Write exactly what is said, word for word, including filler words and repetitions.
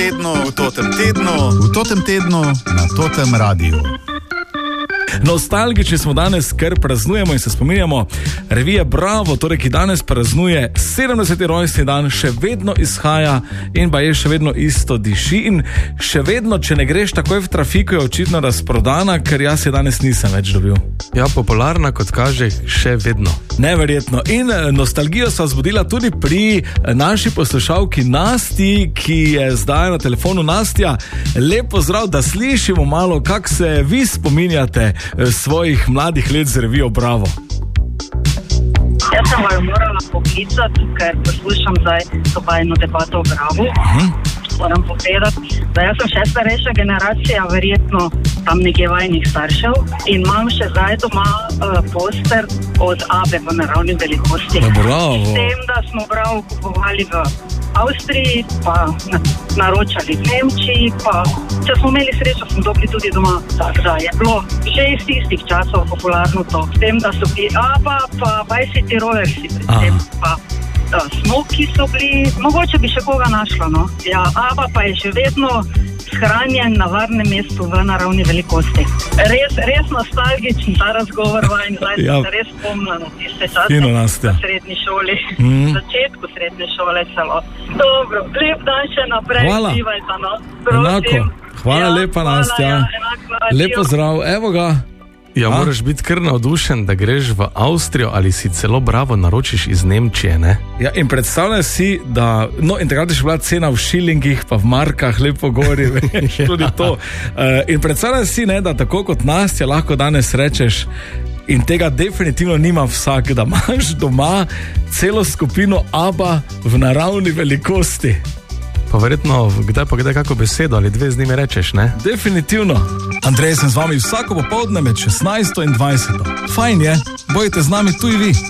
Tedno, v totem tednu, v totem tednu, na totem radiju. Nostalgični smo danes, ker praznujemo in se spominjamo revije Bravo, torej ki danes praznuje sedemdeseti rojstni dan, še vedno izhaja in pa je še vedno isto diši in še vedno, če ne greš takoj v trafiku, je očitno razprodana, ker jaz je danes nisem več dobil. Ja, popularna, kot kaže, še vedno. Neverjetno. In nostalgijo sva zbudila tudi pri naši poslušalki Nasti, ki je zdaj na telefonu. Nastja, lep pozdrav, da slišimo malo, kako se vi spominjate svojih mladih let z revijo Bravo. Jaz sem vaju morala poklicati, ker poslušam zdaj to bajno debato o Bravo. Uh-huh. Moram povedati, da jaz sem še starejša generacija, verjetno tam nekje vajnih staršev in imam še zdaj doma uh, poster od Abe v naravni velikosti. Bravo. S tem, da smo Bravo kupovali v Avstriji, pa naročali v Nemčiji, pa če smo imeli srečo, smo dobili tudi doma. Tako da je bilo že iz tistih časov popularno to. S tem, da so bili Aba, pa Bajsiti Roversi, predtem pa uh, Smoki so bili, mogoče bi še koga našla, no. Ja, Aba pa je še vedno shranjen na varnem mestu v naravni velikosti. Res, res nostalgičen ta razgovor vajen, zdaj ja. Se res spomnila na tiste čase v srednji šoli, mm. v začetku srednje šole celo. Dobro, lep dan še naprej, živajte, no. Enako, hvala ja, lepa, Nastja. Ja, lep pozdrav, evo ga. Ja, A? moraš biti kar navdušen, da greš v Avstrijo ali si celo Bravo naročiš iz Nemčije, ne? Ja, in predstavljaj si, da, no, in takrat je bila cena v šilingih, pa v markah, lepo gori, veš, tudi to. Uh, in predstavljaj si, ne, da tako kot Nastja lahko danes rečeš, in tega definitivno nima vsak, da imaš doma celo skupino Aba v naravni velikosti. Pa verjetno, kdaj pa kdaj kako besedo ali dve z njimi rečeš, ne? Definitivno. Andrej, sem z vami vsako popoldne med šestnajsto in dvajseto. Fajn je, bojte z nami tudi vi.